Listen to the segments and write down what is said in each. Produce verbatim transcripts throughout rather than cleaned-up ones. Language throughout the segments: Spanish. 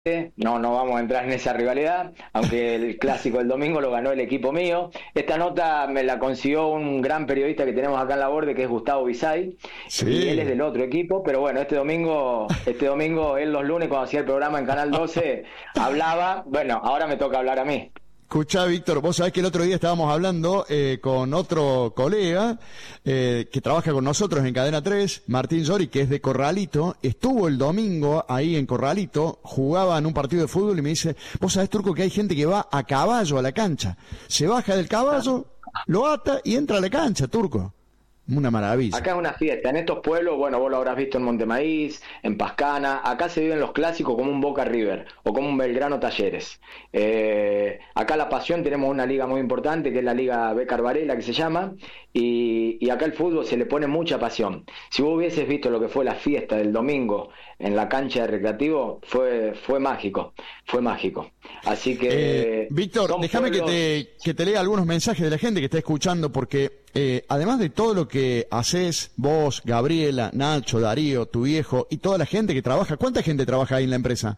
No, no vamos a entrar en esa rivalidad, aunque el clásico del domingo lo ganó el equipo mío. Esta nota me la consiguió un gran periodista que tenemos acá en la Borde, que es Gustavo Bisay, Sí. y él es del otro equipo, pero bueno, este domingo, este domingo, él los lunes cuando hacía el programa en Canal doce, hablaba, bueno, ahora me toca hablar a mí. Escuchá, Víctor, vos sabés que el otro día estábamos hablando eh, con otro colega eh, que trabaja con nosotros en Cadena tres, Martín Sori, que es de Corralito. Estuvo el domingo ahí en Corralito, jugaba en un partido de fútbol y me dice, vos sabés, Turco, que hay gente que va a caballo a la cancha. Se baja del caballo, lo ata y entra a la cancha, Turco. Una maravilla. Acá es una fiesta, en estos pueblos, bueno, vos lo habrás visto en Montemaíz, en Pascana, acá se viven los clásicos como un Boca River o como un Belgrano Talleres. Eh, acá la pasión, tenemos una liga muy importante que es la Liga Becar Varela, que se llama, y, y acá el fútbol se le pone mucha pasión. Si vos hubieses visto lo que fue la fiesta del domingo en la cancha de Recreativo, fue, fue mágico, fue mágico. Así que... Eh, Víctor, déjame pueblos... que, te, que te lea algunos mensajes de la gente que está escuchando, porque eh, además de todo lo que haces, vos, Gabriela, Nacho, Darío, tu viejo y toda la gente que trabaja, ¿cuánta gente trabaja ahí en la empresa?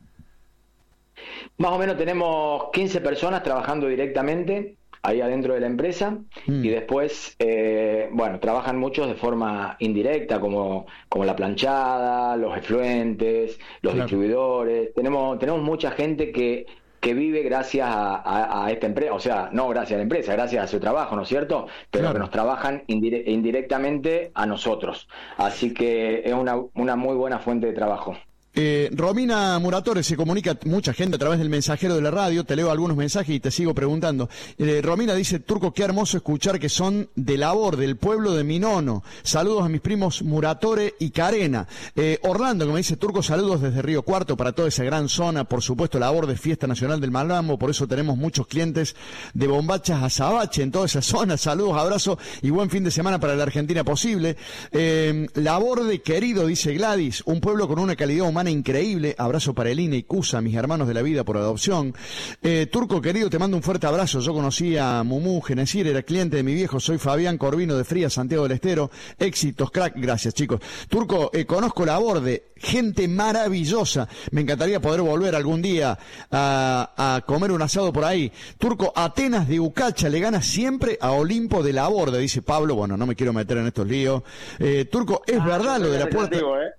Más o menos tenemos quince personas trabajando directamente ahí adentro de la empresa, mm. y después, eh, bueno, trabajan muchos de forma indirecta, como, como la planchada, los efluentes, los claro. distribuidores. Tenemos, tenemos mucha gente que, que vive gracias a, a, a esta empresa, o sea, no gracias a la empresa, gracias a su trabajo, ¿no es cierto? Pero claro. que nos trabajan indire- indirectamente a nosotros. Así que es una, una muy buena fuente de trabajo. Eh, Romina Muratore se comunica mucha gente a través del mensajero de la radio, te leo algunos mensajes y te sigo preguntando. Eh, Romina dice, Turco, qué hermoso escuchar que son de Labor, del pueblo de Minono. Saludos a mis primos Muratore y Carena. Eh, Orlando, que me dice, Turco, saludos desde Río Cuarto para toda esa gran zona, por supuesto Labor de Fiesta Nacional del Malambo, por eso tenemos muchos clientes de Bombachas a Sabache en toda esa zona. Saludos, abrazos y buen fin de semana para la Argentina posible. Eh, Labor de querido, dice Gladys, un pueblo con una calidad humana increíble, abrazo para Elina y Cusa, mis hermanos de la vida por adopción. Eh, Turco querido, te mando un fuerte abrazo. Yo conocí a Mumú Genesir, era cliente de mi viejo, soy Fabián Corvino de Frías, Santiago del Estero. Éxitos, crack, gracias chicos. Turco, eh, conozco la Borde, gente maravillosa, me encantaría poder volver algún día a, a comer un asado por ahí. Turco, Atenas de Ucacha le gana siempre a Olimpo de la Borde, dice Pablo. Bueno, no me quiero meter en estos líos. Eh, Turco, es ah, verdad lo de la puerta... ¿eh?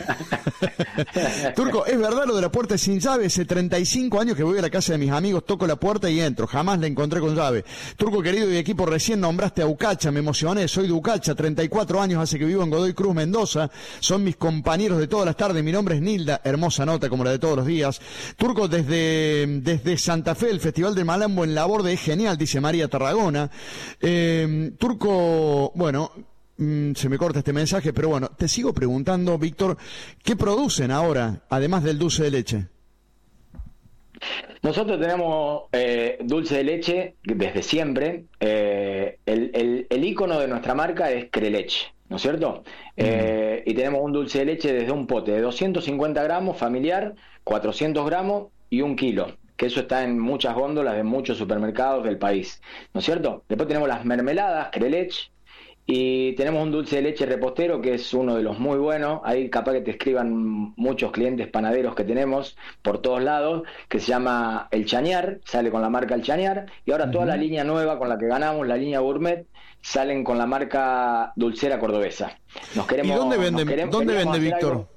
Turco, es verdad lo de la puerta sin llave. Hace treinta y cinco años que voy a la casa de mis amigos, toco la puerta y entro, jamás la encontré con llave. Turco querido y equipo, recién nombraste a Ucacha, me emocioné, soy de Ucacha, treinta y cuatro años hace que vivo en Godoy Cruz, Mendoza, son mis compañeros de todas las tardes, mi nombre es Nilda, hermosa nota como la de todos los días. Turco, desde, desde Santa Fe, el Festival del Malambo en la Borde es genial, dice María Tarragona. Eh, Turco, bueno... se me corta este mensaje, pero bueno, te sigo preguntando, Víctor, ¿qué producen ahora, además del dulce de leche? Nosotros tenemos eh, dulce de leche desde siempre. Eh, el, el, el ícono de nuestra marca es Creleche, ¿no es cierto? Mm. Eh, y tenemos un dulce de leche desde un pote de doscientos cincuenta gramos familiar, cuatrocientos gramos y un kilo. Que eso está en muchas góndolas de muchos supermercados del país, ¿no es cierto? Después tenemos las mermeladas, Creleche. Y tenemos un dulce de leche repostero que es uno de los muy buenos, ahí capaz que te escriban muchos clientes panaderos que tenemos por todos lados, que se llama El Chañar, sale con la marca El Chañar, y ahora uh-huh. toda la línea nueva con la que ganamos, la línea Gourmet, salen con la marca Dulcera Cordobesa. Nos queremos, ¿Y dónde vende, queremos, ¿dónde vende Víctor? Algo.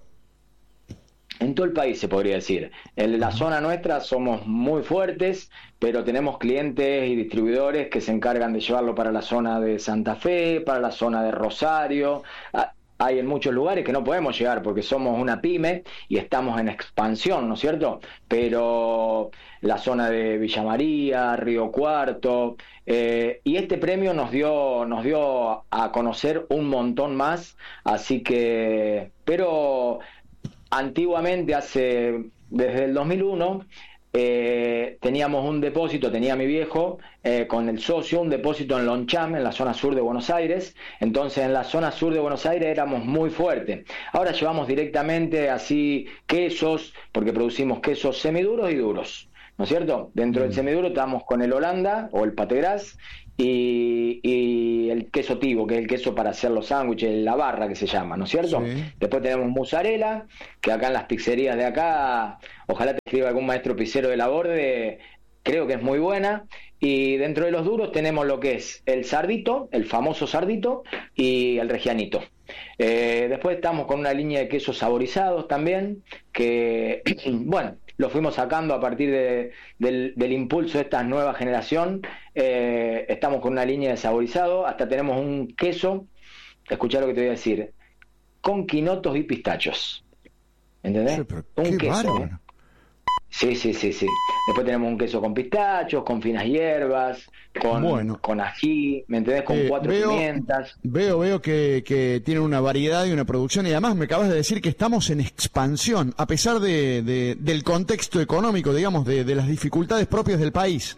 En todo el país se podría decir. En la zona nuestra somos muy fuertes, pero tenemos clientes y distribuidores que se encargan de llevarlo para la zona de Santa Fe, para la zona de Rosario. Hay en muchos lugares que no podemos llegar porque somos una pyme y estamos en expansión, ¿no es cierto? Pero la zona de Villa María, Río Cuarto, eh, y este premio nos dio, nos dio a conocer un montón más, así que... pero antiguamente, hace desde el dos mil uno, eh, teníamos un depósito, tenía mi viejo eh, con el socio, un depósito en Loncham, en la zona sur de Buenos Aires. Entonces en la zona sur de Buenos Aires éramos muy fuertes. Ahora llevamos directamente así quesos, porque producimos quesos semiduros y duros, ¿no es cierto? Dentro del semiduro estamos con el Holanda o el Pategras y, y el queso tivo, que es el queso para hacer los sándwiches, la barra que se llama, ¿no es cierto? Sí. Después tenemos mozzarella, que acá en las pizzerías de acá, ojalá te escriba algún maestro pizzero de la Borde, creo que es muy buena. Y dentro de los duros tenemos lo que es el sardito, el famoso sardito, y el regianito. Eh, después estamos con una línea de quesos saborizados también, que, bueno, lo fuimos sacando a partir de, del, del impulso de esta nueva generación. Eh, estamos con una línea de saborizado, hasta tenemos un queso, escuchá lo que te voy a decir, con quinotos y pistachos. ¿Entendés? Sí, un qué queso. bárbaro. ¿eh? Sí, sí, sí, sí. Después tenemos un queso con pistachos, con finas hierbas, con, bueno. con ají, ¿me entendés? Con eh, cuatro veo, pimientas. Veo, veo que, que tienen una variedad y una producción, y además me acabas de decir que estamos en expansión, a pesar de, de del contexto económico, digamos, de, de las dificultades propias del país.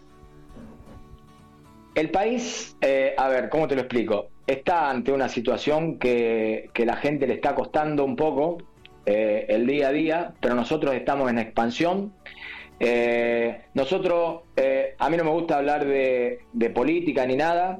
El país, eh, a ver, ¿cómo te lo explico? Está ante una situación que, que la gente le está costando un poco, Eh, el día a día, pero nosotros estamos en expansión. Eh, nosotros, eh, a mí no me gusta hablar de, de política ni nada,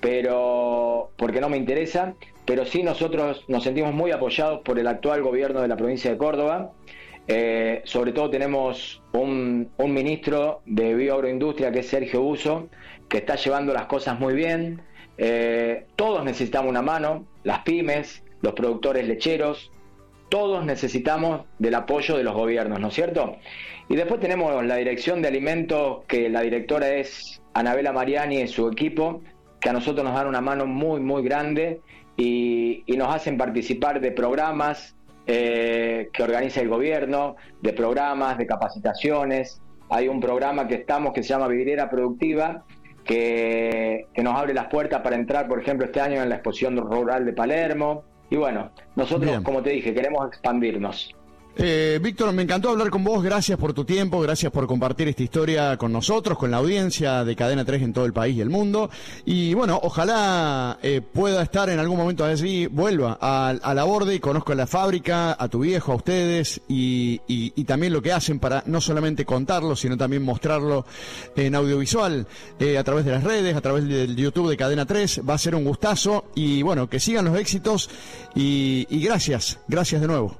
pero porque no me interesa, pero sí nosotros nos sentimos muy apoyados por el actual gobierno de la provincia de Córdoba. Eh, sobre todo tenemos un, un ministro de bioagroindustria que es Sergio Buso, que está llevando las cosas muy bien. Eh, todos necesitamos una mano, las pymes, los productores lecheros, todos necesitamos del apoyo de los gobiernos, ¿no es cierto? Y después tenemos la dirección de alimentos, que la directora es Anabela Mariani y su equipo, que a nosotros nos dan una mano muy, muy grande y, y nos hacen participar de programas eh, que organiza el gobierno, de programas, de capacitaciones. Hay un programa que estamos que se llama Vidriera Productiva, que, que nos abre las puertas para entrar, por ejemplo, este año en la exposición rural de Palermo. Y bueno, nosotros, Bien. como te dije, queremos expandirnos. Eh, Víctor, me encantó hablar con vos, gracias por tu tiempo, gracias por compartir esta historia con nosotros, con la audiencia de Cadena tres en todo el país y el mundo, y bueno, ojalá eh, pueda estar en algún momento allí, vuelva a, a la Borde y conozca la fábrica, a tu viejo, a ustedes, y, y, y también lo que hacen para no solamente contarlo, sino también mostrarlo en audiovisual, eh, a través de las redes, a través del YouTube de Cadena tres, va a ser un gustazo, y bueno, que sigan los éxitos, y, y gracias, gracias de nuevo.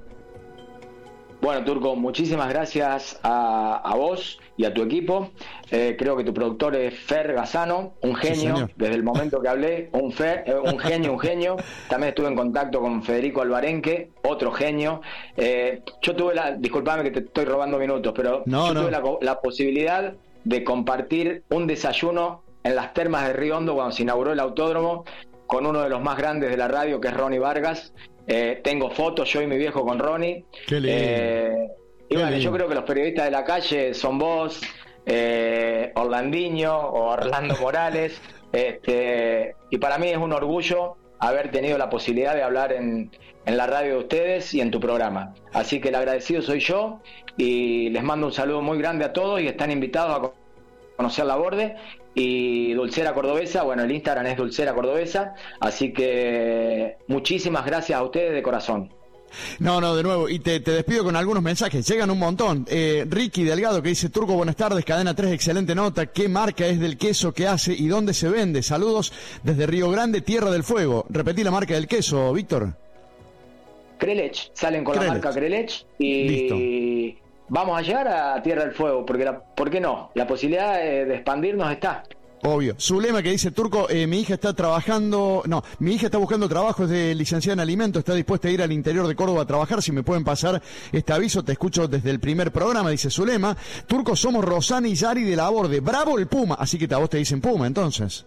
Bueno, Turco, muchísimas gracias a, a vos y a tu equipo. Eh, creo que tu productor es Fer Gazzano, un genio, sí, desde el momento que hablé, un, Fer, eh, un genio, un genio. También estuve en contacto con Federico Alvarenque, otro genio. Eh, yo tuve la, disculpame que te estoy robando minutos, pero no, yo no. tuve la, la posibilidad de compartir un desayuno en las termas de Río Hondo cuando se inauguró el autódromo con uno de los más grandes de la radio, que es Ronnie Vargas. Eh, tengo fotos, yo y mi viejo con Ronnie. Qué lindo. Eh, y Qué bueno, lindo. yo creo que los periodistas de la calle son vos, eh, Orlandinho o Orlando Morales. Este, y para mí es un orgullo haber tenido la posibilidad de hablar en, en la radio de ustedes y en tu programa. Así que el agradecido soy yo y les mando un saludo muy grande a todos y están invitados a conocer la Borde. Y Dulcera Cordobesa, bueno, el Instagram es Dulcera Cordobesa, así que muchísimas gracias a ustedes de corazón. No, no, de nuevo, y te, te despido con algunos mensajes, llegan un montón. Eh, Ricky Delgado que dice: Turco, buenas tardes, Cadena tres, excelente nota, ¿qué marca es del queso que hace y dónde se vende? Saludos desde Río Grande, Tierra del Fuego. Repetí la marca del queso, Víctor. Crelech, salen con Crelech. la marca Crelech y... Listo. Vamos a llegar a Tierra del Fuego, porque la, ¿por qué no? La posibilidad de, de expandirnos está. Obvio. Zulema que dice: Turco, eh, mi hija está trabajando, no, mi hija está buscando trabajo, es de licenciada en alimentos, está dispuesta a ir al interior de Córdoba a trabajar, si me pueden pasar este aviso, te escucho desde el primer programa, dice Zulema. Turco, somos Rosana y Yari de la Borde, bravo el Puma, así que a vos te dicen Puma, entonces.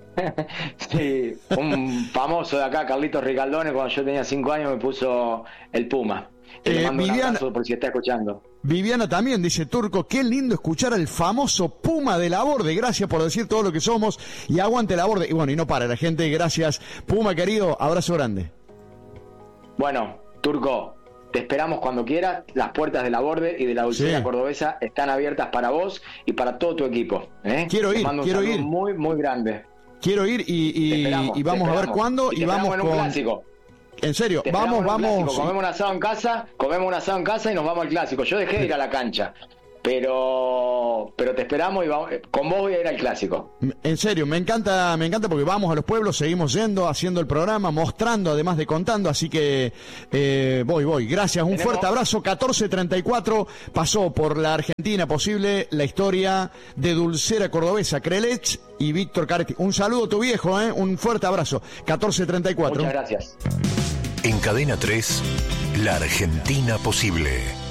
Sí, un famoso de acá, Carlitos Ricaldone, cuando yo tenía cinco años me puso el Puma. Y Eh, le mando Viviana- un abrazo por si está escuchando. Viviana también dice: Turco, qué lindo escuchar al famoso Puma de la Borde, gracias por decir todo lo que somos y aguante la Borde. Y bueno, y no para la gente, gracias Puma querido, abrazo grande. Bueno, Turco, te esperamos cuando quieras. Las puertas de la Borde y de la Dulcera Sí. Cordobesa están abiertas para vos y para todo tu equipo. ¿eh? Quiero Te ir, mando un quiero saludo ir. muy, muy grande. Quiero ir y, Te y, esperamos, y vamos te a ver esperamos. cuándo Y y te vamos esperamos en un con... clásico. En serio, Te vamos, esperamos en un vamos. clásico. Comemos un asado en casa, comemos un asado en casa y nos vamos al clásico. Yo dejé de ir a la cancha. pero pero te esperamos y vamos, con vos voy a ir al clásico. En serio, me encanta, me encanta porque vamos a los pueblos, seguimos yendo, haciendo el programa, mostrando además de contando, así que eh, voy, voy. Gracias, un Tenemos... fuerte abrazo. catorce treinta y cuatro pasó por la Argentina Posible la historia de Dulcera Cordobesa, Krelech y Víctor Caretti. Un saludo a tu viejo, ¿eh? Un fuerte abrazo. catorce treinta y cuatro. Muchas gracias. En Cadena tres, la Argentina Posible.